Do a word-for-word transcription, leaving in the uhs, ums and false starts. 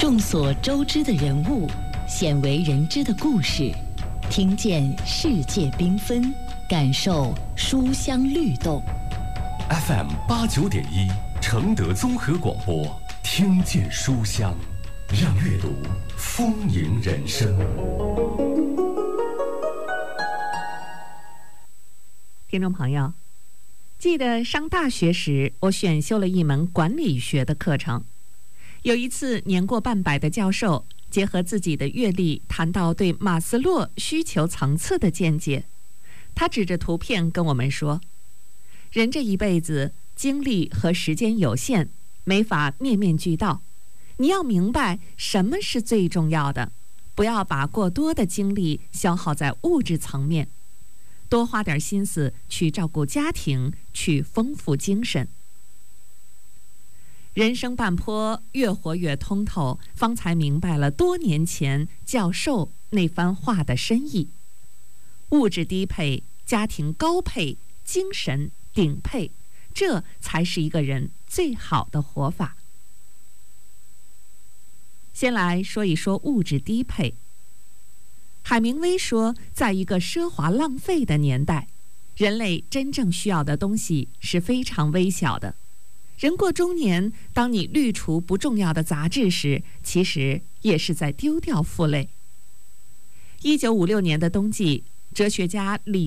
众所周知的人物，鲜为人知的故事，听见世界缤纷，感受书香律动。 F M 八九点一，承德综合广播，听见书香，让阅读丰盈人生。 听众朋友，记得上大学时，我选修了一门管理学的课程。有一次，年过半百的教授结合自己的阅历，谈到对马斯洛需求层次的见解。他指着图片跟我们说，人这一辈子精力和时间有限，没法面面俱到。你要明白什么是最重要的，不要把过多的精力消耗在物质层面，多花点心思去照顾家庭，去丰富精神。人生半坡，越活越通透，方才明白了多年前教授那番话的深意。物质低配，家庭高配，精神顶配，这才是一个人最好的活法。先来说一说物质低配。海明威说，在一个奢华浪费的年代，人类真正需要的东西是非常微小的。人过中年，当你滤除不重要的杂质时，其实也是在丢掉负累。一九五六年的冬季，哲学家李